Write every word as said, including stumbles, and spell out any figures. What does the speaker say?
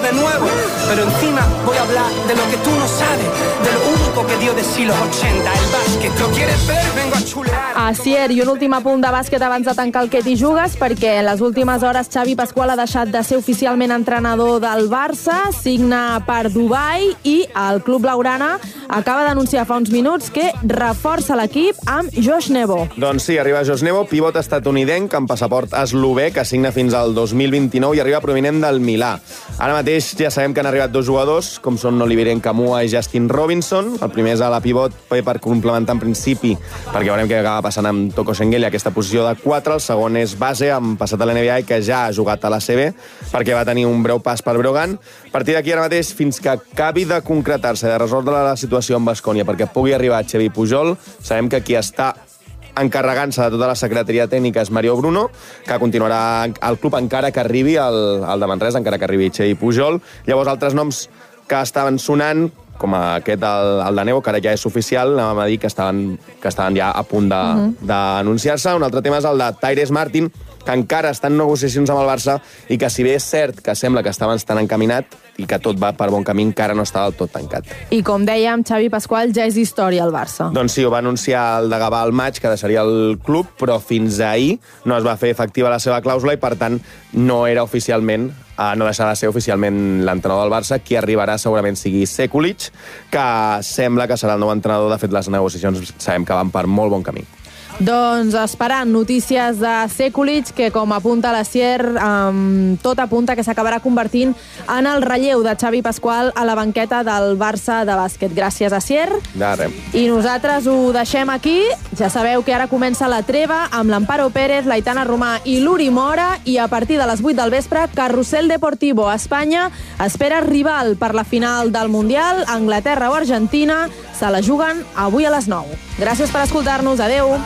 de nuevo. Pero encima voy a hablar de lo que tú no sabes, de lo único que dio de sí los ochenta, el bàsquet. ¿Lo quieres ver? Vengo a chulear. Asier, i un últim apunt de bàsquet abans de tancar el Que t'hi jugues, perquè en les últimes hores Xavi Pasqual ha deixat de ser oficialment entrenador del Barça, signa per Dubai i el Club Blaugrana acaba d'anunciar fa uns minuts que reforça l'equip amb Josh Nebo. Doncs sí, arriba Josh Nebo, pivot estatunidenc amb passaport eslové, que signa fins al dos mil vint-i-nou i arriba provinent del Milà. Ara mateix ja sabem que han arribat dos jugadors, com són Olivier Camua i Justin Robinson. El primer és a la pivot per complementar en principi, perquè veurem què acaba passant amb Toko Shengheli, aquesta posició de quatre. El segon és base, amb passat a l'N B A i que ja ha jugat a l'A C B, perquè va tenir un breu pas per Breogán. A partir d'aquí ara mateix, fins que acabi de concretar-se, de resoldre la situació amb Baskonia, perquè pugui arribar Xavi Pujol, sabem que qui està encarregant-se de tota la secretaria tècnica és Mario Bruno, que continuarà al club encara que arribi el, el de Manresa, encara que arribi Xavi Pujol. Llavors, altres noms que estaven sonant, com aquest, el, el de Neu, que ara ja és oficial, anàvem a dir que estaven, que estaven ja a punt d'anunciar-se. Uh-huh. Un altre tema és el de Tyrese Martin, que encara està en negociacions amb el Barça i que, si bé és cert que sembla que estaven tan encaminat i que tot va per bon camí, encara no està del tot tancat. I com dèiem, Xavi Pasqual ja és història al Barça. Doncs sí, ho va anunciar el de Gavà al maig, que deixaria el club, però fins ahir no es va fer efectiva la seva clàusula i, per tant, no era oficialment, eh, no deixarà de ser oficialment l'entrenador del Barça. Qui arribarà segurament sigui Sekulic, que sembla que serà el nou entrenador. De fet, les negociacions sabem que van per molt bon camí. Doncs esperant notícies de Sekulic, que com apunta l'Asier, um, tot apunta que s'acabarà convertint en el relleu de Xavi Pasqual a la banqueta del Barça de bàsquet. Gràcies, Asier. De res. I nosaltres ho deixem aquí. Ja sabeu que ara comença la treva amb l'Amparo Pérez, l'Aitana Romà i l'Uri Mora, i a partir de les vuit del vespre, Carrusel Deportivo. Espanya espera rival per la final del Mundial, Anglaterra o Argentina. Se la juguen avui a les nou. Gràcies per escoltar-nos. Adeu.